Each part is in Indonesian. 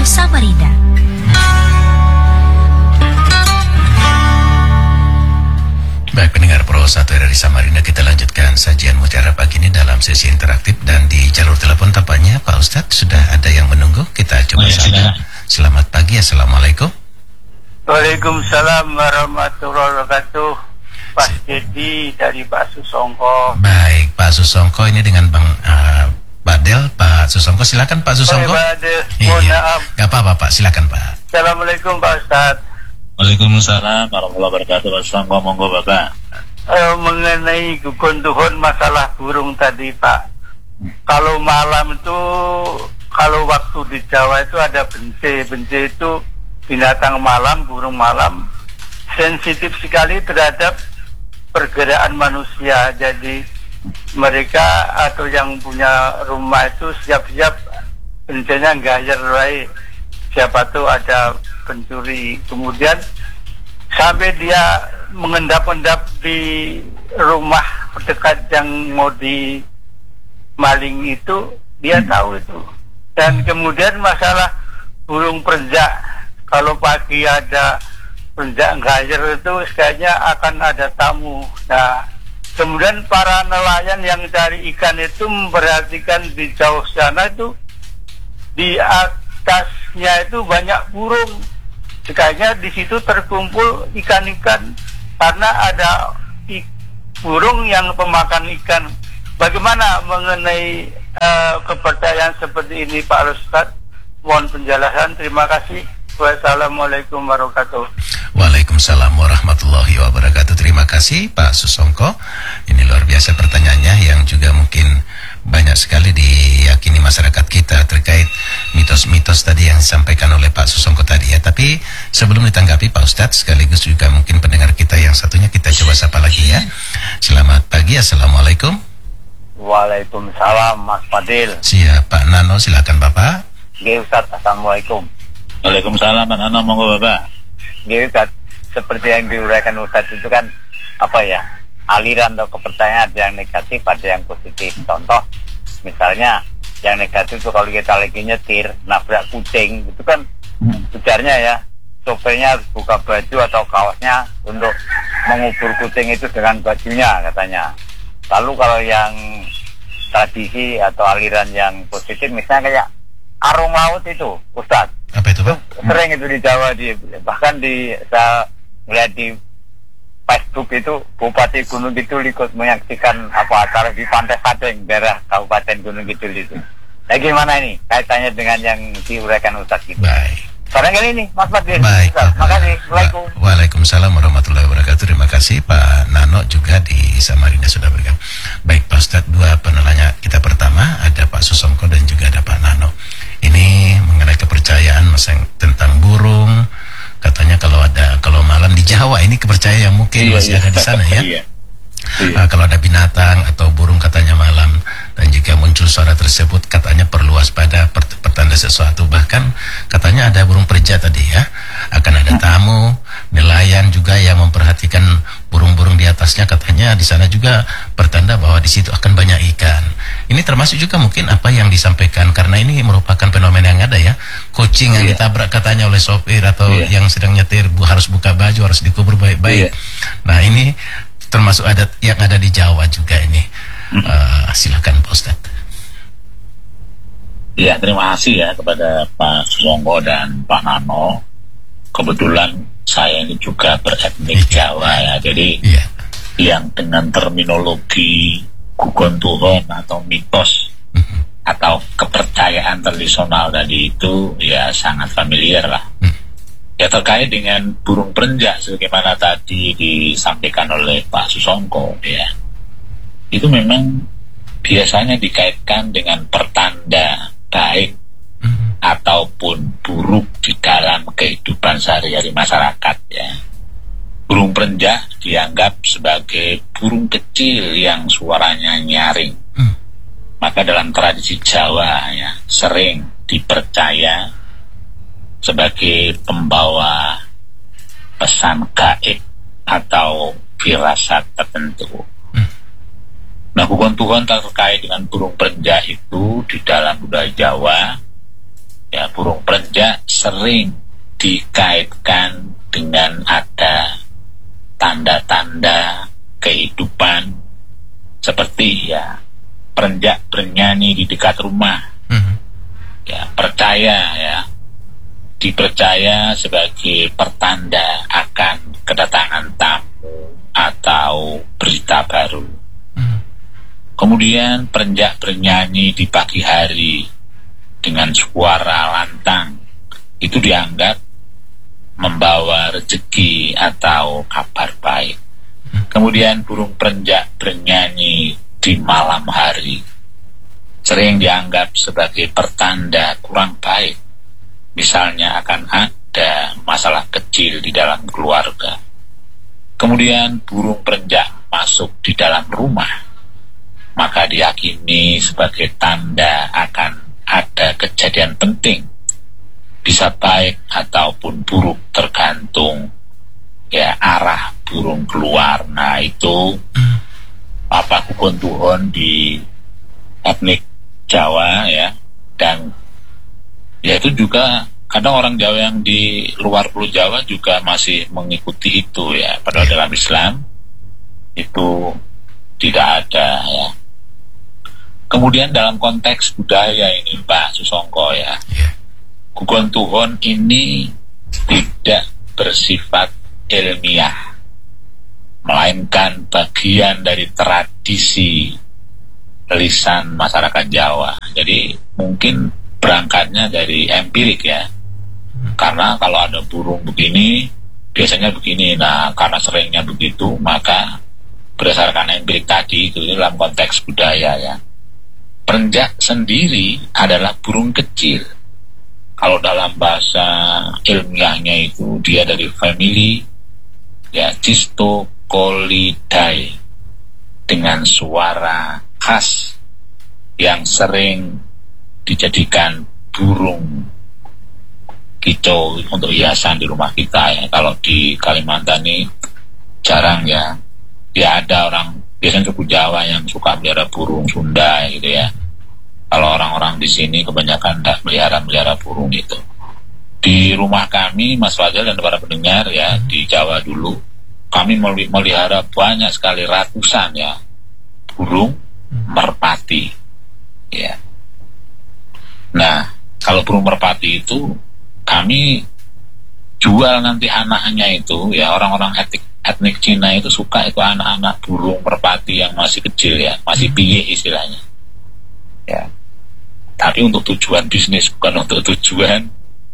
Samarinda. Baik pendengar Pro 1 dari Samarinda, kita lanjutkan sajian Mutiara pagi ini dalam sesi interaktif, dan di jalur telepon tampaknya Pak Ustadz sudah ada yang menunggu. Kita coba saja. Selamat pagi, Assalamualaikum. Waalaikumsalam warahmatullahi wabarakatuh. Pak Dedi dari Pak Susongko. Baik Pak Susongko, ini dengan Bang Badel. Pak Susongko, silakan Pak Susongko. Pak Badel, mohon maaf. Gak apa-apa Pak, silakan Pak. Assalamualaikum Pak Ustadz. Waalaikumsalam warahmatullahi wabarakatuh. Assalamualaikum, monggo Bapak. Mengenai kegunduhan masalah burung tadi Pak. Kalau malam itu, kalau waktu di Jawa itu ada bence. Bence itu binatang malam, burung malam, sensitif sekali terhadap pergerakan manusia. Jadi mereka atau yang punya rumah itu siap-siap bencenya gayer baik. Siapa tuh ada pencuri, kemudian sampai dia mengendap-endap di rumah dekat yang mau dimaling itu, dia tahu itu. Dan kemudian masalah burung perenjak, kalau pagi ada perenjak gayer itu kayaknya akan ada tamu. Nah, kemudian para nelayan yang cari ikan itu memperhatikan di jauh sana itu, di atasnya itu banyak burung. Kayaknya di situ terkumpul ikan-ikan karena ada burung yang pemakan ikan. Bagaimana mengenai kepercayaan seperti ini Pak Ustadz? Mohon penjelasan. Terima kasih. Wassalamualaikum warahmatullahi wabarakatuh. Waalaikumsalam warahmatullahi wabarakatuh. Terima kasih Pak Susongko. Ini luar biasa pertanyaannya yang juga mungkin banyak sekali diyakini masyarakat kita terkait mitos-mitos tadi yang disampaikan oleh Pak Susongko tadi ya. Tapi sebelum ditanggapi Pak Ustadz, sekaligus juga mungkin pendengar kita yang satunya, kita coba sapa lagi ya. Selamat pagi, Assalamualaikum. Waalaikumsalam Mas Fadil. Siap Pak Nano, silakan Bapak. Ustadz, Assalamualaikum. Waalaikumsalam, Pak Nano, monggo Bapak. Ustadz, seperti yang diuraikan Ustadz itu kan apa ya, aliran atau kepercayaan, ada yang negatif, ada yang positif. Contoh misalnya yang negatif itu kalau kita lagi nyetir nabrak kucing, itu kan ujarnya ya, sopirnya harus buka baju atau kaosnya untuk mengubur kucing itu dengan bajunya katanya. Lalu kalau yang tradisi atau aliran yang positif, misalnya kayak arung laut itu Ustadz, apa itu Pak? Sering itu di Jawa, bahkan saya melihat di Facebook itu Bupati Gunung Kidul ikut menyaksikan acara di Pantai Sadeng, daerah Kabupaten Gunung Kidul itu. Nah gimana ini kaitannya dengan yang diuraikan Ustadz gitu? Baik. Barangkali ini Mas Fadil. Baik. Terima kasih. Assalamualaikum. Waalaikumsalam warahmatullahi wabarakatuh. Terima kasih Pak Nano juga di Samarinda sudah bergabung. Baik Pak Ustadz, dua penanya kita pertama ada Pak Susongko dan juga ada Pak Nano. Ini mengenai kepercayaan tentang burung. Katanya kalau malam di Jawa ini kepercayaan yang mungkin masih ada di sana ya. Kalau ada binatang atau burung katanya malam dan jika muncul suara tersebut katanya perlu waspada, pertanda sesuatu. Bahkan katanya ada burung perenjak tadi ya, akan ada tamu, nelayan juga yang memperhatikan burung-burung di atasnya, katanya di sana juga pertanda bahwa di situ akan banyak ikan. Ini termasuk juga mungkin apa yang disampaikan, karena ini merupakan fenomena yang ada ya, kucing yang ditabrak katanya oleh sopir atau yang sedang nyetir harus buka baju, harus dikubur baik-baik. Nah ini termasuk adat yang ada di Jawa juga ini. Silakan Pak Ustadz. Ya, terima kasih ya kepada Pak Susongko dan Pak Nano. Kebetulan saya ini juga beretnik Jawa ya, jadi yang dengan terminologi gugon Tuhan atau mitos atau kepercayaan tradisional tadi itu ya sangat familiar lah. Ya terkait dengan burung perenjak sebagaimana tadi disampaikan oleh Pak Susongko ya, itu memang biasanya dikaitkan dengan pertanda baik ataupun buruk di dalam kehidupan sehari-hari masyarakat ya. Burung perenjak dianggap sebagai burung kecil yang suaranya nyaring. Maka dalam tradisi Jawa ya sering dipercaya sebagai pembawa pesan gaib atau firasat tertentu. Nah, hukum-hukum terkait dengan burung perenjak itu di dalam budaya Jawa, ya burung perenjak sering dikaitkan dengan ada tanda-tanda kehidupan seperti ya perenjak bernyanyi di dekat rumah, ya percaya ya, dipercaya sebagai pertanda akan kedatangan tamu atau berita baru. Kemudian perenjak bernyanyi di pagi hari dengan suara lantang, itu dianggap membawa rezeki atau kabar baik. Kemudian burung perenjak bernyanyi di malam hari sering dianggap sebagai pertanda kurang baik. Misalnya akan ada masalah kecil di dalam keluarga. Kemudian burung perenjak masuk di dalam rumah, maka diyakini sebagai tanda akan ada kejadian penting, bisa baik ataupun buruk tergantung ya arah burung keluar. Nah itu kukon tuhon di etnik Jawa ya, dan ya itu juga kadang orang Jawa yang di luar Pulau Jawa juga masih mengikuti itu ya, padahal dalam Islam itu tidak ada ya. Kemudian dalam konteks budaya ini Pak Susongko ya, kukon tuhon ini tidak bersifat ilmiah, melainkan bagian dari tradisi lisan masyarakat Jawa. Jadi mungkin berangkatnya dari empirik ya, karena kalau ada burung begini biasanya begini. Nah karena seringnya begitu, maka berdasarkan empirik tadi itu dalam konteks budaya ya. Perenjak sendiri adalah burung kecil. Kalau dalam bahasa ilmiahnya itu dia dari famili ya Cistocolidae, dengan suara khas yang sering dijadikan burung kicau untuk hiasan di rumah kita ya. Kalau di Kalimantan ini jarang ya. Ya ada orang biasanya suku Jawa yang suka melihara burung Sunda gitu ya. Kalau orang-orang di sini kebanyakan tidak melihara burung itu. Di rumah kami, Mas Fadil dan para pendengar ya, di Jawa dulu, kami melihara banyak sekali, ratusan ya, burung merpati. Ya. Nah, kalau burung merpati itu kami jual nanti anaknya itu ya, orang-orang etnik Cina itu suka itu anak-anak burung merpati yang masih kecil ya, masih piye istilahnya. Ya. Tapi untuk tujuan bisnis, bukan untuk tujuan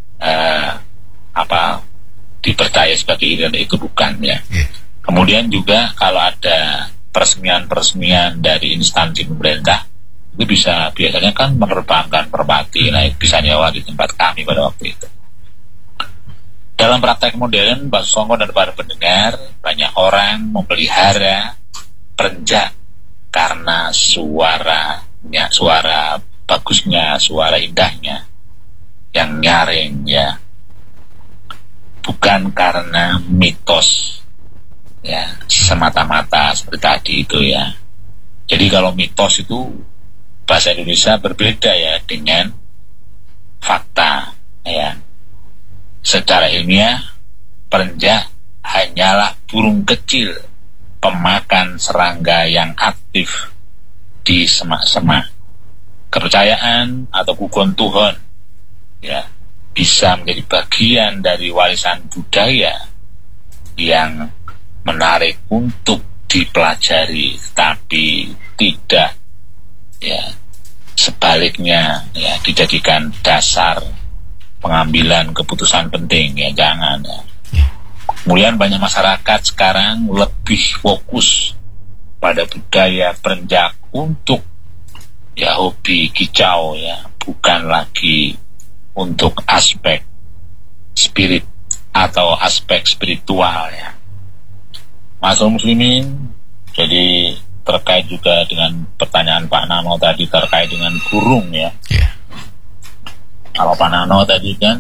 dipercaya sebagai ini itu bukan ya. Kemudian juga kalau ada peresmian dari instansi pemerintah itu biasanya kan menerbangkan merpati, nah bisa nyewa di tempat kami pada waktu itu. Dalam praktek modern, Pak Susongko dan para pendengar, banyak orang memelihara perenjak karena suara bagusnya, suara indahnya yang nyaring ya, bukan karena mitos ya semata-mata seperti tadi itu ya. Jadi kalau mitos itu bahasa Indonesia berbeda ya dengan fakta ya. Secara ilmiah, perenjak hanyalah burung kecil pemakan serangga yang aktif di semak-semak. Kepercayaan atau kukon tuhon ya bisa menjadi bagian dari warisan budaya yang menarik untuk dipelajari, tapi tidak ya sebaliknya ya dijadikan dasar pengambilan keputusan penting ya, jangan ya. Kemudian banyak masyarakat sekarang lebih fokus pada budaya perenjak untuk ya hobi kicau ya, bukan lagi untuk aspek spirit atau aspek spiritual ya. Masyarakat muslimin, jadi terkait juga dengan pertanyaan Pak Nano tadi terkait dengan burung ya. Kalau Pak Nano tadi kan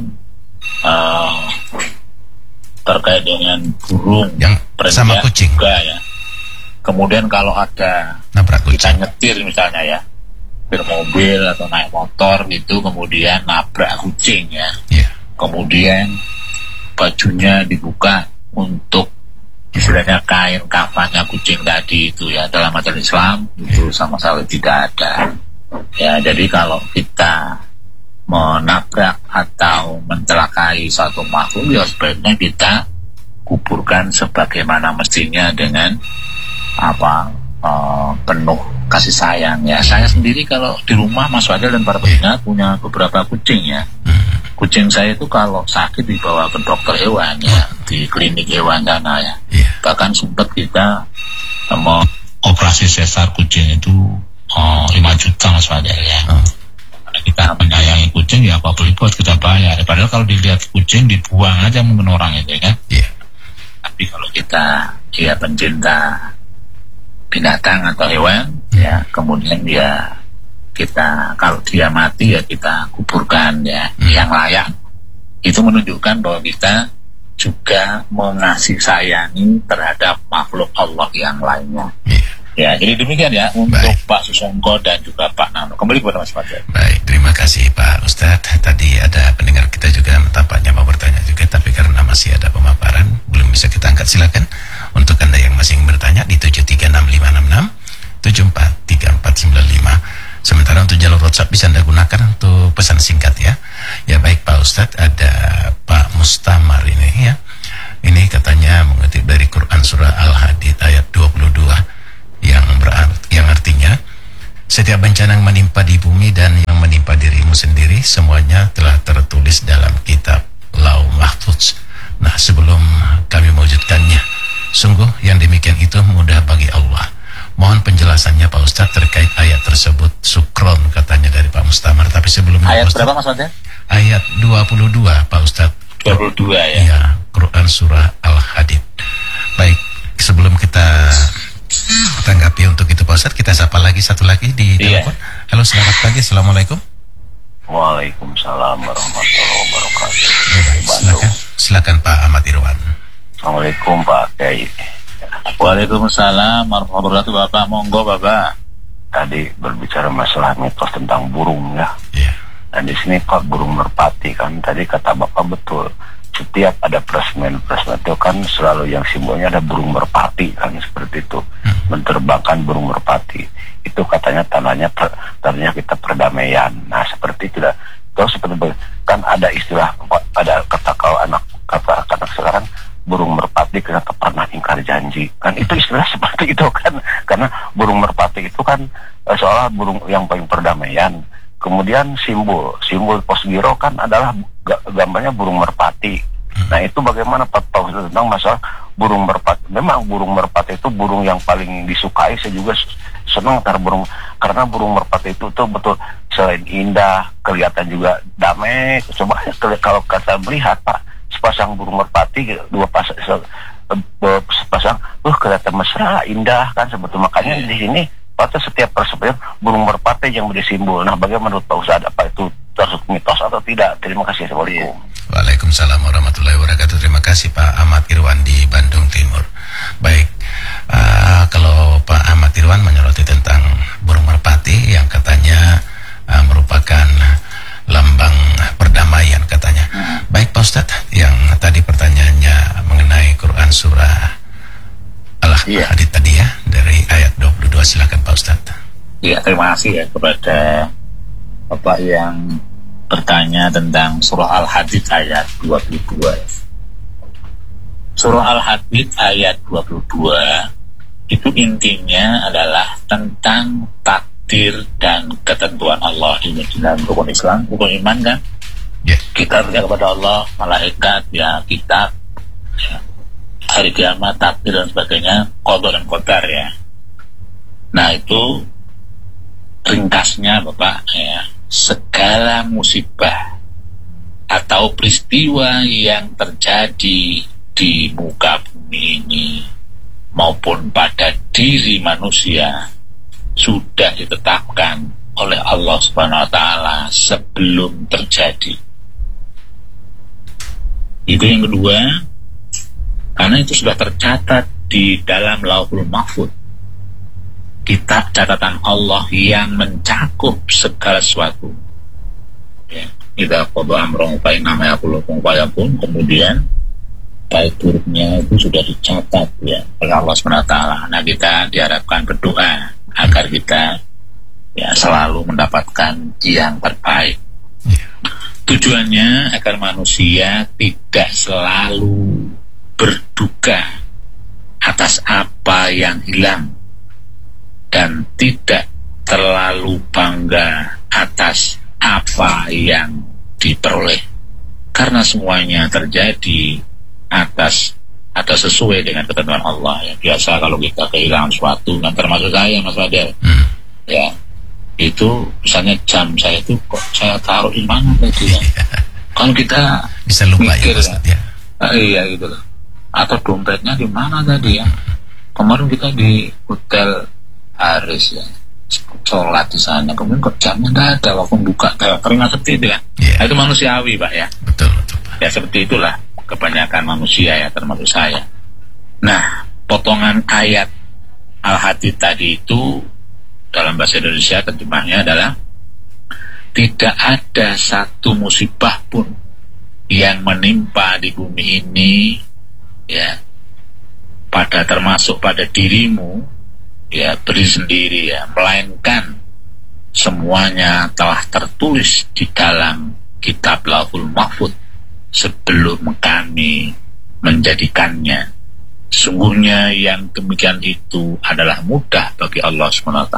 terkait dengan burung yang sama kucing juga ya. Kemudian kalau ada kita nyetir misalnya ya, mobil atau naik motor gitu, kemudian nabrak kucing ya. kemudian bajunya dibuka untuk istilahnya kain kafannya kucing tadi itu ya, dalam ajaran Islam itu sama sekali tidak ada ya. Jadi kalau kita menabrak atau mencelakai suatu makhluk ya sebaiknya kita kuburkan sebagaimana mestinya dengan penuh kasih sayang ya. Saya sendiri kalau di rumah Mas Fadil dan para pendengar punya beberapa kucing ya. Kucing saya itu kalau sakit dibawa ke dokter hewan ya, di klinik hewan sana ya. Bahkan sempat kita mau operasi sesar kucing itu 5 juta Mas Fadil ya. Kita menyayangi kucing ya, apa beli buat kita bayar. Padahal kalau dilihat kucing dibuang aja mungkin orang itu kan. Tapi kalau kita ya pencinta binatang atau hewan ya, kemudian dia kita kalau dia mati ya kita kuburkan ya yang layak. Itu menunjukkan bahwa kita juga mengasihi sayangi terhadap makhluk Allah yang lainnya. Ya, jadi demikian ya untuk Pak Susongko dan juga Pak Nano. Kembali kepada Mas Fadil. Baik, terima kasih Pak Ustadz. Tadi ada pendengar kita juga tampaknya mau bertanya juga, tapi karena masih ada pemaparan belum bisa kita angkat. Silakan untuk Anda yang masih ingin bertanya di 736566 743495. Sementara untuk jalur WhatsApp bisa Anda gunakan untuk pesan singkat ya. Ya baik Pak Ustadz, ada Pak Mustamar ini ya. Ini katanya mengutip dari Quran surah Al-Hadid ayat 22 yang artinya setiap bencana yang menimpa di bumi dan yang menimpa dirimu sendiri semuanya telah tertulis dalam kitab Lauh Mahfuz. Nah, sebelum kami mewujudkannya, sungguh yang demikian itu mudah bagi Allah. Mohon penjelasannya Pak Ustadz terkait ayat tersebut. Sukron katanya dari Pak Mustamar. Tapi sebelumnya ayat berapa Mas Fadil? Ayat 22 Pak Ustadz. 22 ya. Iya, Quran surah Al-Hadid. Baik, sebelum kita tanggapi untuk itu Pak Ustadz, kita sapa lagi satu lagi di telepon. Halo, selamat pagi. Assalamualaikum. Waalaikumsalam warahmatullahi wabarakatuh. Silakan Pak Ahmad Irwan. Assalamualaikum Pak Kiai. Waalaikumsalam warahmatullahi wabarakatuh. Bapak, monggo Bapak. Tadi berbicara masalah mitos tentang burung ya. Dan di sini Pak, burung merpati kan tadi kata Bapak betul. Setiap ada presmen itu kan selalu yang simbolnya ada burung merpati kan, seperti itu. Menterbangkan burung merpati itu katanya tandanya kita perdamaian. Nah seperti itu dah. Terus seperti kan ada istilah, ada kata kalau kata sekarang burung merpati ternyata pernah ingkar janji kan, itu istilah seperti itu kan, karena burung merpati itu kan seolah burung yang paling perdamaian. Kemudian simbol pos giro kan adalah gambarnya burung merpati. Nah itu bagaimana Pak tentang masalah burung merpati? Memang burung merpati itu burung yang paling disukai. Saya juga senang karena burung merpati itu tuh betul selain indah, kelihatan juga damai. Coba kalau kita melihat Pak, sepasang burung merpati, sepasang kelihatan mesra, indah kan sebetulnya. Makanya di sini Pak setiap persepsi burung merpati yang menjadi simbol. Nah bagaimana menurut Pak Ustadz, apa itu terus mitos atau tidak? Terima kasih. Assalamualaikum. Waalaikumsalam warahmatullahi wabarakatuh. Terima kasih Pak Ahmad Irwan di Bandung Timur. Baik, kalau Pak Ahmad Irwan menyoroti tentang burung merpati yang katanya merupakan lambang perdamaian katanya. Baik Pak Ustadz, yang tadi pertanyaannya mengenai Quran surah Al-Hadid tadi ya, dari ayat 22, silakan Pak Ustadz. Iya, terima kasih ya kepada Bapak yang bertanya tentang surah Al-Hadid ayat 22. Surah Al-Hadid ayat 22 itu intinya adalah tentang takdir dan ketentuan Allah. Ini dalam rukun Islam, rukun iman kan. Kita percaya kepada Allah, malaikat, ya kitab, ya, hari kiamat, takdir dan sebagainya, qada dan qadar ya. Nah itu ringkasnya Bapak ya, segala musibah atau peristiwa yang terjadi di muka bumi ini maupun pada diri manusia sudah ditetapkan oleh Allah Subhanahu wa taala sebelum terjadi. Itu yang kedua, karena itu sudah tercatat di dalam Lauhul Mahfuz, kitab catatan Allah yang mencakup segala sesuatu ya, idza qada amran fa innama yaqulu kun fayakun, kemudian baik buruknya itu sudah dicatat ya oleh Allah SWT. Nah, kita diharapkan berdoa agar kita ya selalu mendapatkan yang terbaik. Tujuannya agar manusia tidak selalu berduka atas apa yang hilang dan tidak terlalu bangga atas apa yang diperoleh, karena semuanya terjadi atas atau sesuai dengan ketentuan Allah. Ya, biasa kalau kita kehilangan sesuatu, kan termasuk saya, Mas Fadel, ya itu misalnya jam saya itu kok saya taruh di mana tadi ya, kan kita bisa lupa mikir, ya. Iya gitu loh. Atau dompetnya di mana tadi ya, kemarin kita di hotel Haris ya, sholat di sana, kemudian kok jamnya nggak ada, waktu buka teringat seperti itu kan. Nah, itu manusiawi Pak ya. Betul Pak. Ya seperti itulah kebanyakan manusia ya, termasuk saya. Nah, potongan ayat Al-Hadid tadi itu dalam bahasa Indonesia terjemahnya adalah tidak ada satu musibah pun yang menimpa di bumi ini ya, termasuk pada dirimu ya, beri sendiri ya, melainkan semuanya telah tertulis di dalam kitab Lauhul Mahfuz sebelum kami menjadikannya. Sungguhnya yang demikian itu adalah mudah bagi Allah SWT.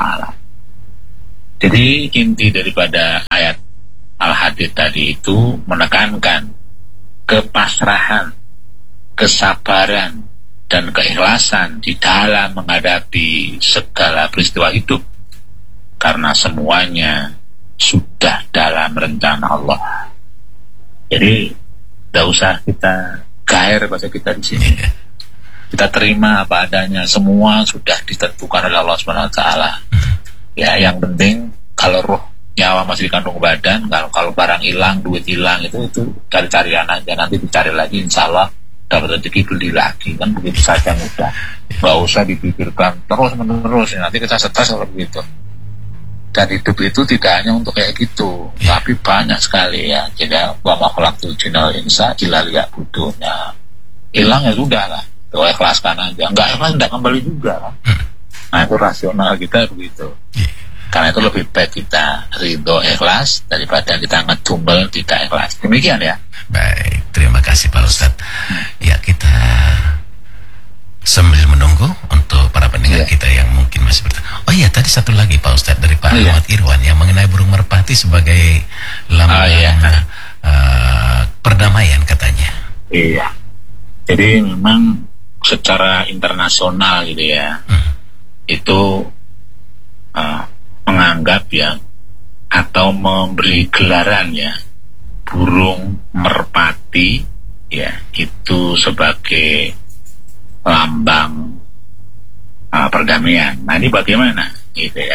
Jadi inti daripada ayat Al-Hadid tadi itu menekankan kepasrahan, kesabaran, dan keikhlasan di dalam menghadapi segala peristiwa hidup, karena semuanya sudah dalam rencana Allah. Jadi tidak usah kita gair bahasa kita di sini. Kita terima apa adanya, semua sudah ditentukan oleh Allah SWT. Ya, yang penting kalau roh nyawa masih di kandung badan, kalau barang hilang, duit hilang, itu cari-carian aja, nanti dicari lagi, insya Allah dapat rezeki beli lagi, kan begitu saja mudah. Nggak usah dipikirkan terus menerus, nanti kita stres kalau begitu. Dan hidup itu tidak hanya untuk kayak gitu, tapi banyak sekali ya. Jadi wa ma khalaqtul jinna wal insa illa liya'budun. Hilang ya sudah lah, ikhlaskan aja. Enggak ikhlas tidak kembali juga kan. Nah, itu rasional kita begitu. Karena itu lebih baik kita ridho ikhlas daripada kita ngedumel tidak ikhlas. Demikian ya. Baik, terima kasih Pak Ustadz. Ya, kita sambil menunggu untuk para pendengar kita yang mungkin masih bertanya. Oh iya, tadi satu lagi Pak Ustadz dari Pak Ahmad Irwan yang mengenai burung merpati sebagai lambang perdamaian katanya. Iya. Jadi memang secara internasional gitu ya, itu menganggap ya atau memberi gelaran ya burung merpati ya itu sebagai lambang perdamaian. Nah, ini bagaimana gitu ya?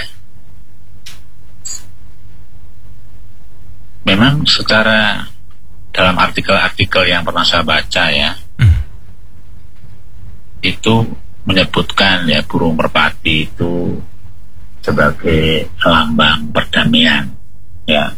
Memang secara dalam artikel-artikel yang pernah saya baca ya, itu menyebutkan ya burung merpati itu sebagai lambang perdamaian ya.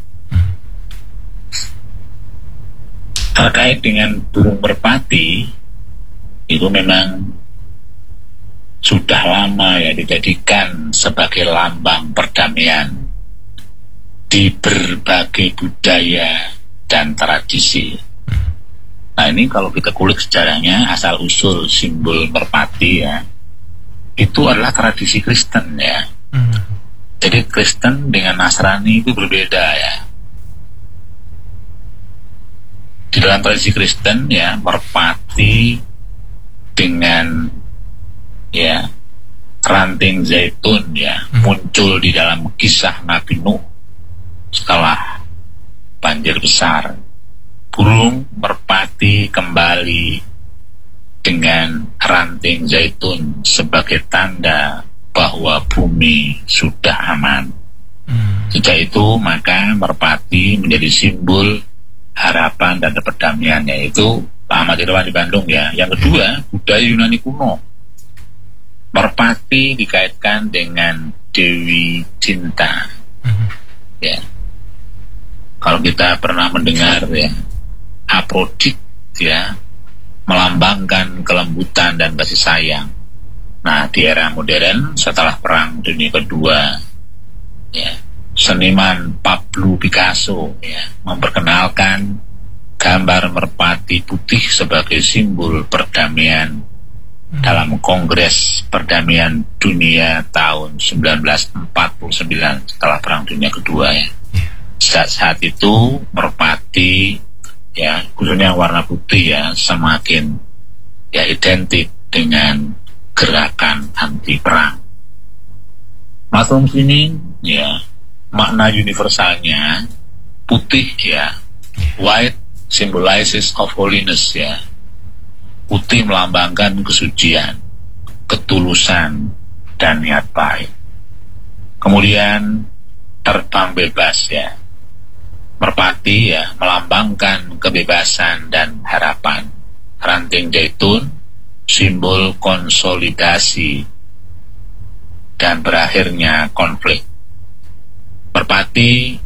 Terkait dengan burung merpati itu memang sudah lama ya dijadikan sebagai lambang perdamaian di berbagai budaya dan tradisi. Nah, ini kalau kita kulik sejarahnya, asal usul simbol merpati ya, itu adalah tradisi Kristen ya. Jadi Kristen dengan Nasrani itu berbeda ya. Di dalam tradisi Kristen ya, merpati dengan ya ranting zaitun ya muncul di dalam kisah Nabi Nuh setelah banjir besar. Burung merpati kembali dengan ranting zaitun sebagai tanda bahwa bumi sudah aman. Sejak itu maka merpati menjadi simbol harapan dan perdamaian, yaitu Pak Ahmad Irwan di Bandung ya. Yang kedua, budaya Yunani kuno. Merpati dikaitkan dengan Dewi Cinta. Ya. Kalau kita pernah mendengar ya, Afrodit ya, melambangkan kelembutan dan kasih sayang. Nah, di era modern setelah Perang Dunia Kedua, ya, seniman Pablo Picasso ya, memperkenalkan gambar merpati putih sebagai simbol perdamaian dalam Kongres Perdamaian Dunia tahun 1949 setelah Perang Dunia Kedua ya. Saat itu merpati ya, khususnya warna putih ya, semakin ya identik dengan gerakan anti perang. Maksud muslimin ya, makna universalnya putih ya, white symbolizes of holiness ya. Putih melambangkan kesucian, ketulusan, dan niat baik. Kemudian terbang bebas ya. Merpati ya, melambangkan kebebasan dan harapan. Ranting zaitun, simbol konsolidasi dan berakhirnya konflik. Merpati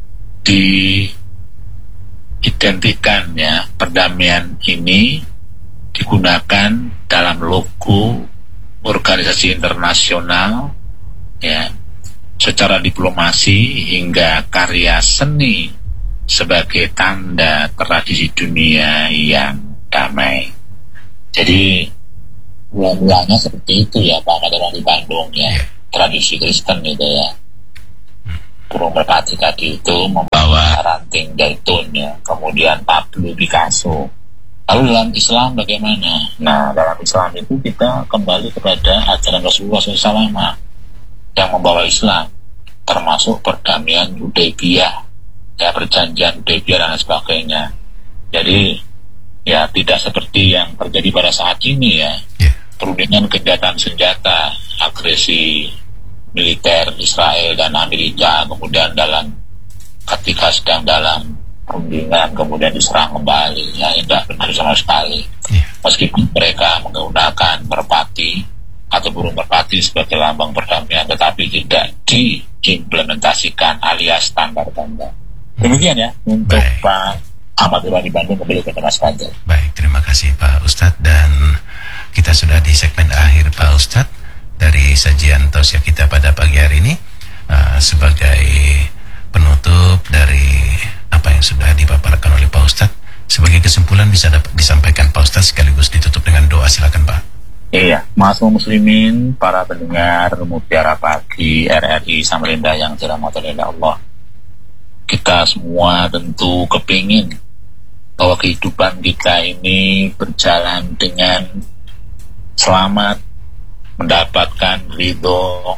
diidentikan ya, perdamaian ini digunakan dalam logo organisasi internasional ya, secara diplomasi hingga karya seni sebagai tanda tradisi dunia yang damai. Jadi bulan-bulannya seperti itu ya Pak, kalau di Bandung ya, tradisi Kristen itu ya. Burung merpati tadi itu membawa ranting zaitun ya, kemudian Pablo Picasso. Lalu dalam Islam bagaimana? Nah, dalam Islam itu kita kembali kepada ajaran Rasulullah SAW yang membawa Islam, termasuk perdamaian Hudaybiyah ya, perjanjian Hudaybiyah dan sebagainya. Jadi ya tidak seperti yang terjadi pada saat ini ya, perundingan kejahatan senjata, agresi militer Israel dan Amerika, kemudian ketika sedang dalam perundingan kemudian diserang kembali ya, tidak benar sama sekali. Meskipun mereka menggunakan merpati atau burung merpati sebagai lambang perdamaian, tetapi tidak diimplementasikan alias standar-standar. Demikian ya untuk Pak Ahmadullah di Bandung, kembali ke Mas Fajar. Baik, terima kasih Pak Ustadz, dan kita sudah di segmen akhir Pak Ustadz dari sajian tausiah kita pada pagi hari ini. Sebagai penutup dari apa yang sudah dipaparkan oleh Pak Ustadz, sebagai kesimpulan bisa disampaikan Pak Ustadz sekaligus ditutup dengan doa, silakan Pak. Iya, Ma'asyiral muslimin, para pendengar Mutiara Pagi RRI Samarinda yang dirahmati oleh Allah. Kita semua tentu kepingin bahwa kehidupan kita ini berjalan dengan selamat, mendapatkan ridho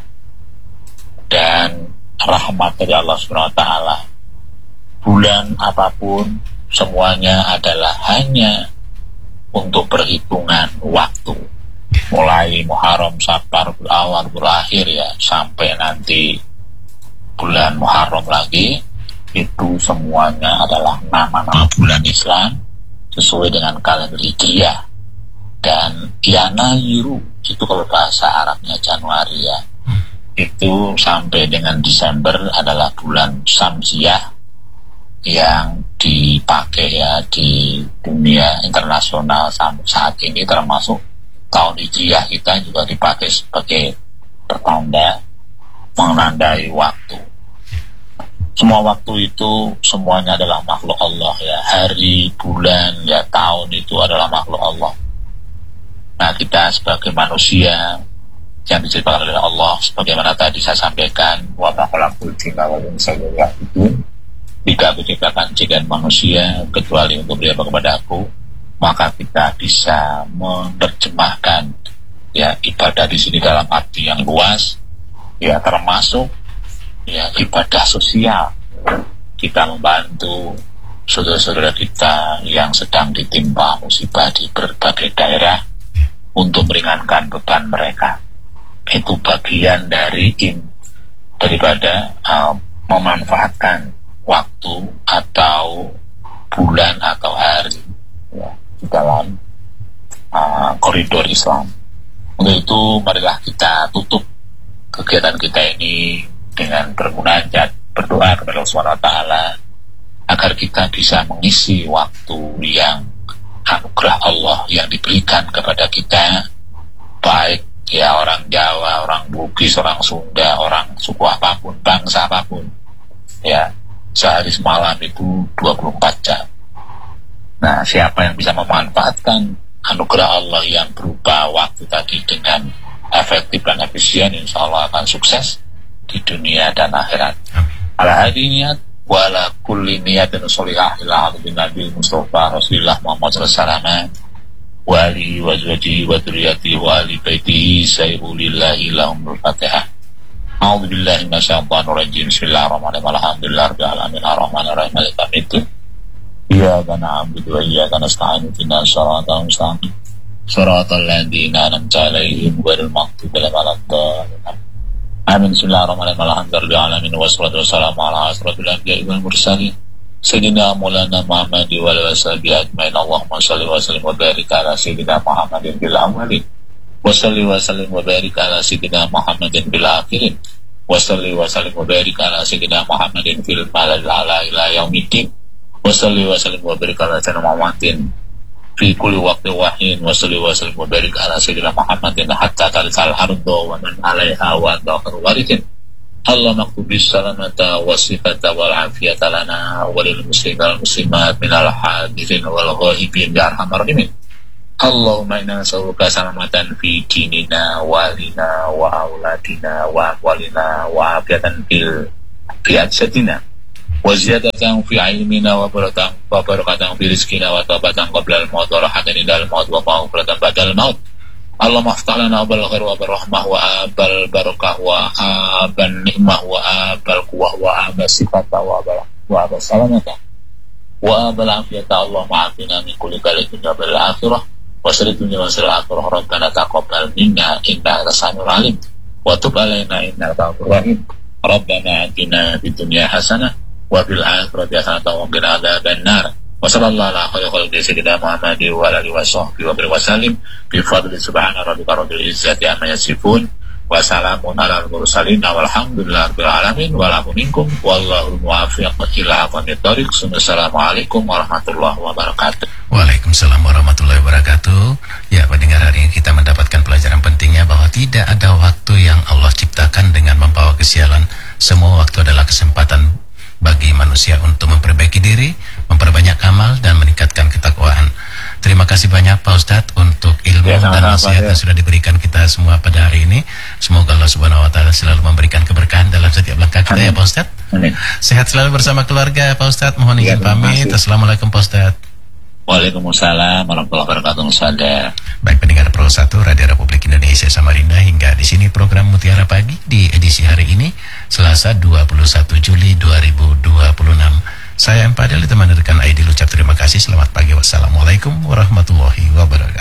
dan rahmat dari Allah SWT. Bulan apapun semuanya adalah hanya untuk perhitungan waktu, mulai Muharram, Safar, berawal, berakhir ya, sampai nanti bulan Muharram lagi. Itu semuanya adalah nama-nama bulan Islam sesuai dengan kalender Hijriah. Dan Yanairu itu kalau bahasa Arabnya Januari ya, itu sampai dengan Desember adalah bulan Syamsiah yang dipakai ya di dunia internasional saat ini, termasuk tahun Hijriah kita juga dipakai sebagai pertanda menandai waktu. Semua waktu itu semuanya adalah makhluk Allah ya. Hari, bulan, ya tahun itu adalah makhluk Allah. Nah, kita sebagai manusia yang diciptakan oleh Allah, sebagaimana tadi saya sampaikan, wa ma khalaqtul jinna wal insa illa liya'budun. Jika aku ciptakan jin dan manusia kecuali untuk beribadah kepadaku, maka kita bisa menerjemahkan ya ibadah di sini dalam arti yang luas, ya termasuk ya ibadah sosial. Kita membantu saudara-saudara kita yang sedang ditimpa musibah di berbagai daerah untuk meringankan beban mereka. Itu bagian daripada memanfaatkan waktu atau bulan atau hari ya, di dalam koridor Islam. Untuk itu marilah kita tutup kegiatan kita ini dengan bermunajat, berdoa kepada Allah SWT agar kita bisa mengisi waktu yang anugerah Allah yang diberikan kepada kita, baik ya orang Jawa, orang Bugis, orang Sunda, orang suku apapun, bangsa apapun, ya, sehari semalam itu 24 jam. Nah, siapa yang bisa memanfaatkan anugerah Allah yang berupa waktu tadi dengan efektif dan efisien, insya Allah akan sukses di dunia dan akhirat. Ala hadiniyat wala kulli niyatin sholihah ila bin Nabi Mustafa Rasulullah Muhammad sallallahu wa alihi wa zawjihi wa dzurriyyatihi wa ali baitihi sayyidillahi lahumul Fatihah. A'udzu billahi minasyaitonir rajim. Bismillahirrahmanirrahim. Alhamdulillahirabbil alamin arrahmanir rahim maliki yaumiddin. Iyyaka na'budu wa iyyaka nasta'in ihdinas siratal mustaqim siratal ladzina an'amta 'alaihim ghairil maghdubi 'alaihim waladdallin. Amin. Bismillahirrahmanirrahim. Alhamdulillahirabbil alamin wassalatu wassalamu ala asyrofil anbiya'i wal mursalin sayyidina Maulana Muhammad wa alihi washabihi ajmain. Allahumma shalli wa sallim wa barik ala sayyidina Muhammadin bil awwalin wa shalli wa sallim wa barik ala sayyidina Muhammadin bil akhirin wa shalli wa sallim wa barik ala sayyidina Muhammadin fil mala'il a'la ila yaumiddin wa shalli wa sallim wa barik ala sayyidina Muhammadin fi kulli waqtin wahin wa salli wa sallim wa barik ala sayyidina Muhammadin hatta tarisal ardu wa man 'alaiha wa anta khairul warithin. Allahumma qubis salamata wa sifata wal afiyata lana wa lil muslimin wal muslimat minal hadithin wal ghaibin ya arhamar rahimin. Allahumma inna nas'aluka salamatan fi dinina wa lina wa auladina wa aqwalina wa afiyatan fi ajsadina wa ziyadatan fi ilmina wa barakatan fi rizqina wa tabatan qabla al-maut wa rahatan indal maut wa maghfiratan ba'dal maut. Allahumma aftah lana abal khair wa barahmah wa abal barakah wa abal ni'mah wa abal quwwah wa abal sifata wa abal salamata wa abal afiyata. Allahumma afina min kulli bala'in dunya wal akhirah wa sirri dunya wa sirri akhirah. Rabbana taqabbal minna innaka antas samiul alim wa tub alaina innaka antal rahim. Rabbana atina fid dunya hasanah wa fil akhirati hasanatan wa qina adzabannar. Wa sallallahu ala khairi khalqi sayyidina Muhammadin wa alihi washabbihi wa sallim bi fadli subhana rabbika rabbil izzati amma yasifun wa salamun alal mursalin walhamdulillahirabbil alamin wa la minkum wallahu muwaffiq ila aqwamit thoriq. Assalamualaikum warahmatullahi wabarakatuh. Waalaikumsalam warahmatullahi wabarakatuh. Ya, pendengar, hari ini kita mendapatkan pelajaran pentingnya bahwa tidak ada waktu yang Allah ciptakan dengan membawa kesialan. Semua waktu adalah kesempatan bagi manusia untuk memperbaiki diri, memperbanyak amal, dan meningkatkan ketakwaan. Terima kasih banyak Pak Ustadz untuk ilmu dan nasihat yang sudah diberikan kita semua pada hari ini. Semoga Allah Subhanahu wa Ta'ala selalu memberikan keberkahan dalam setiap langkah kita. Amin. Ya Pak Ustadz. Amin. Sehat selalu bersama keluarga Pak Ustadz. Mohon izin pamit. Assalamualaikum Pak Ustadz. Waalaikumsalam warahmatullahi wabarakatuh. Baik pendengar Pro 1 Radio Republik Indonesia Samarinda, hingga di sini program Mutiara Pagi di edisi hari ini Selasa 21 Juli 2026. Saya Empadel ditemani rekan Aidil ucap terima kasih. Selamat pagi. Wassalamualaikum warahmatullahi wabarakatuh.